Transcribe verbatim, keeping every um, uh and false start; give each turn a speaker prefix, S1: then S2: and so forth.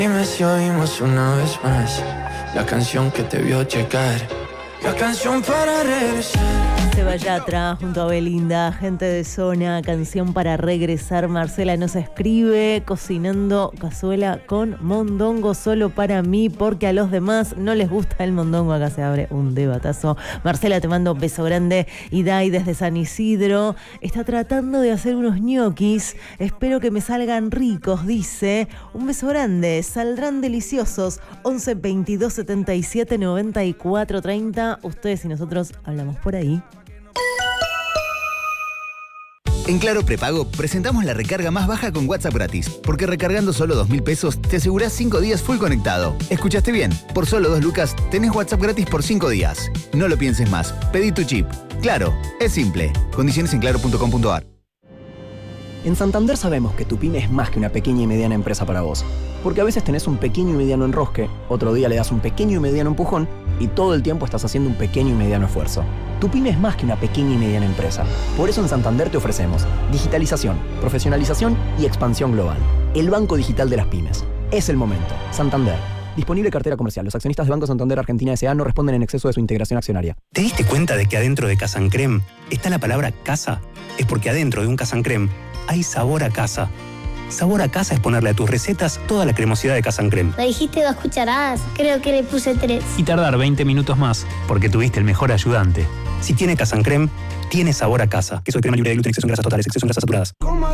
S1: Dime si oímos una vez más la canción que te vio llegar, la canción para regresar.
S2: Seba Yatra junto a Belinda, gente de zona, canción para regresar. Marcela nos escribe: cocinando cazuela con mondongo solo para mí, porque a los demás no les gusta el mondongo. Acá se abre un debatazo. Marcela, te mando un beso grande. Y Dai desde San Isidro está tratando de hacer unos ñoquis. Espero que me salgan ricos, dice. Un beso grande, saldrán deliciosos. once veintidós setenta y siete noventa y cuatro treinta. Ustedes y nosotros hablamos por ahí.
S3: En Claro Prepago presentamos la recarga más baja con WhatsApp gratis, porque recargando solo dos mil pesos te asegurás cinco días full conectado. ¿Escuchaste bien? Por solo dos lucas tenés WhatsApp gratis por cinco días. No lo pienses más, pedí tu chip. Claro, es simple. Condiciones en claro punto com punto a r.
S4: En Santander sabemos que tu pyme es más que una pequeña y mediana empresa para vos. Porque a veces tenés un pequeño y mediano enrosque, otro día le das un pequeño y mediano empujón y todo el tiempo estás haciendo un pequeño y mediano esfuerzo. Tu pyme es más que una pequeña y mediana empresa. Por eso en Santander te ofrecemos digitalización, profesionalización y expansión global. El banco digital de las pymes. Es el momento. Santander. Disponible cartera comercial. Los accionistas de Banco Santander Argentina S A no responden en exceso de su integración accionaria.
S5: ¿Te diste cuenta de que adentro de Casa Creme está la palabra casa? Es porque adentro de un Casa Creme hay sabor a casa. Sabor a casa es ponerle a tus recetas toda la cremosidad de Casa Creme.
S6: Me dijiste dos cucharadas, creo que le puse tres.
S5: Y tardar veinte minutos más, porque tuviste el mejor ayudante. Si tiene Casa Creme, tiene sabor a casa. Queso de crema libre de gluten, exceso en grasas totales, exceso en grasas saturadas.